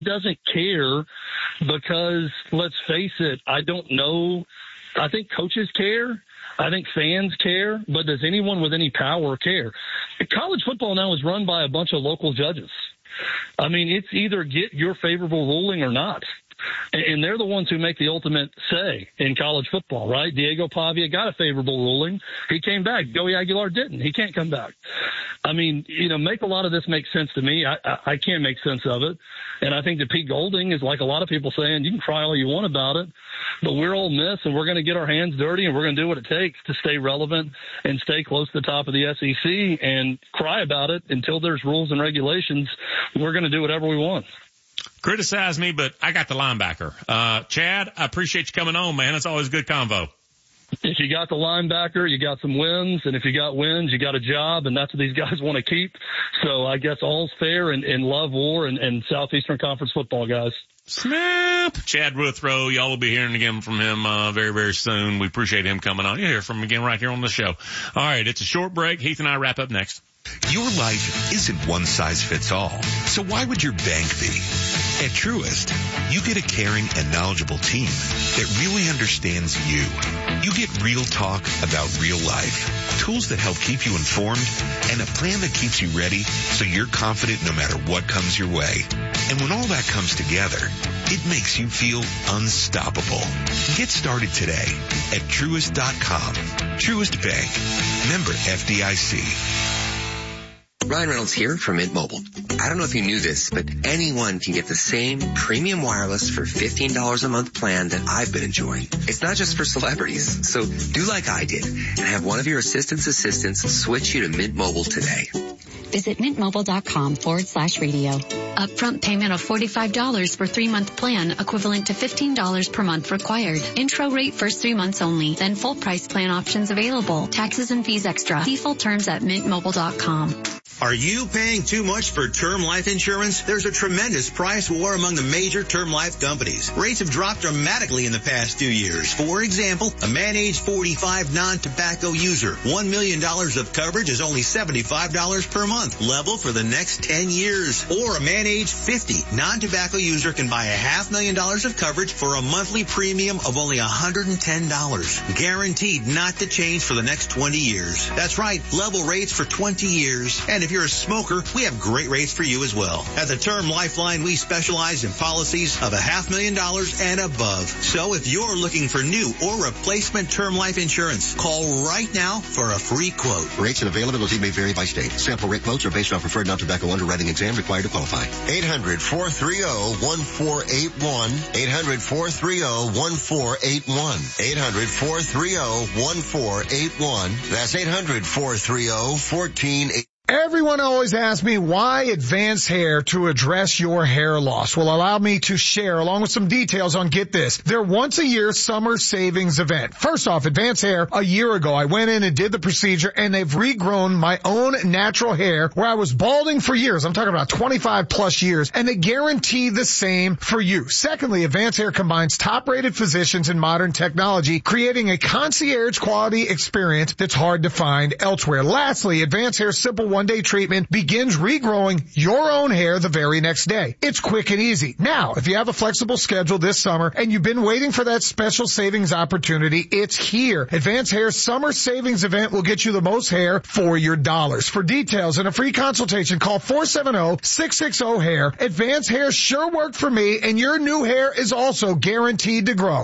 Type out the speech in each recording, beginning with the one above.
doesn't care because, let's face it, I don't know. I think coaches care. I think fans care. But does anyone with any power care? College football now is run by a bunch of local judges. I mean, it's either get your favorable ruling or not. And they're the ones who make the ultimate say in college football, right? Diego Pavia got a favorable ruling. He came back. Joey Aguilar didn't. He can't come back. I mean, make a lot of this make sense to me. I can't make sense of it. And I think that Pete Golding is like a lot of people saying, you can cry all you want about it, but we're Ole Miss and we're going to get our hands dirty and we're going to do what it takes to stay relevant and stay close to the top of the SEC and cry about it until there's rules and regulations. We're going to do whatever we want. Criticize me, but I got the linebacker. Chad, I appreciate you coming on, man. It's always a good convo. If you got the linebacker, you got some wins. And if you got wins, you got a job. And that's what these guys want to keep. So I guess all's fair and love war and Southeastern Conference football, guys. Snap. Chad Withrow. Y'all will be hearing again from him very, very soon. We appreciate him coming on. You'll hear from him again right here on the show. All right, it's a short break. Heath and I wrap up next. Your life isn't one size fits all. So why would your bank be? At Truist, you get a caring and knowledgeable team that really understands you. You get real talk about real life, tools that help keep you informed, and a plan that keeps you ready so you're confident no matter what comes your way. And when all that comes together, it makes you feel unstoppable. Get started today at Truist.com. Truist Bank. Member FDIC. Ryan Reynolds here from Mint Mobile. I don't know if you knew this, but anyone can get the same premium wireless for $15 a month plan that I've been enjoying. It's not just for celebrities, so do like I did and have one of your assistants switch you to Mint Mobile today. Visit mintmobile.com/radio. Upfront payment of $45 for 3-month plan, equivalent to $15 per month required. Intro rate first 3 months only, then full price plan options available. Taxes and fees extra. See full terms at mintmobile.com. Are you paying too much for term life insurance? There's a tremendous price war among the major term life companies. Rates have dropped dramatically in the past 2 years. For example, a man age 45 non-tobacco user, $1 million of coverage is only $75 per month, level for the next 10 years. Or a man age 50 non-tobacco user can buy $500,000 of coverage for a monthly premium of only $110, guaranteed not to change for the next 20 years. That's right, level rates for 20 years. And if you're a smoker, we have great rates for you as well. At the Term Lifeline, we specialize in policies of $500,000 and above. So if you're looking for new or replacement term life insurance, call right now for a free quote. Rates and availability may vary by state. Sample rate quotes are based on preferred non-tobacco underwriting exam required to qualify. 800-430-1481. 800-430-1481. 800-430-1481. That's 800-430-1481. Everyone always asks me why Advanced Hair to address your hair loss. Well, allow me to share along with some details on, get this, their once-a-year summer savings event. First off, Advanced Hair, a year ago, I went in and did the procedure, and they've regrown my own natural hair where I was balding for years. I'm talking about 25 plus years, and they guarantee the same for you. Secondly, Advanced Hair combines top-rated physicians and modern technology, creating a concierge quality experience that's hard to find elsewhere. Lastly, Advanced Hair's simple one-day treatment begins regrowing your own hair the very next day. It's quick and easy. Now, if you have a flexible schedule this summer and you've been waiting for that special savings opportunity, it's here. Advanced Hair's summer savings event will get you the most hair for your dollars. For details and a free consultation, call 470-660-HAIR. Advanced Hair sure worked for me, and your new hair is also guaranteed to grow.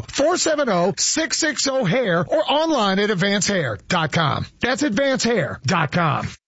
470-660-HAIR or online at advancedhair.com. That's advancedhair.com.